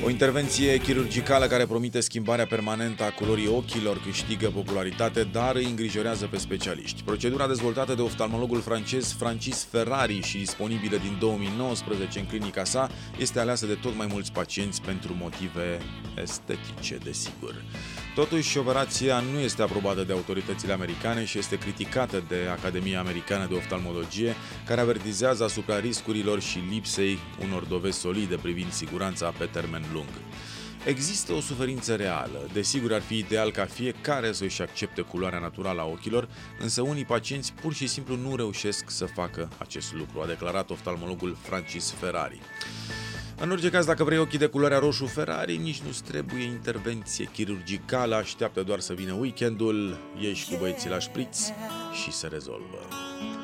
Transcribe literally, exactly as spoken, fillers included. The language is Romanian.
O intervenție chirurgicală care promite schimbarea permanentă a culorii ochilor câștigă popularitate, dar îi îngrijorează pe specialiști. Procedura dezvoltată de oftalmologul francez Francis Ferrari și disponibilă din două mii nouăsprezece în clinica sa este aleasă de tot mai mulți pacienți pentru motive estetice, desigur. Totuși, operația nu este aprobată de autoritățile americane și este criticată de Academia Americană de Oftalmologie, care avertizează asupra riscurilor și lipsei unor dovezi solide privind siguranța pe termen lung. Există o suferință reală, desigur ar fi ideal ca fiecare să își accepte culoarea naturală a ochilor, însă unii pacienți pur și simplu nu reușesc să facă acest lucru, a declarat oftalmologul Francis Ferrari. În orice caz, dacă vrei ochii de culoarea roșu Ferrari, nici nu-ți trebuie intervenție chirurgicală, așteaptă doar să vină weekendul, ieși cu băieții la șpriț și se rezolvă.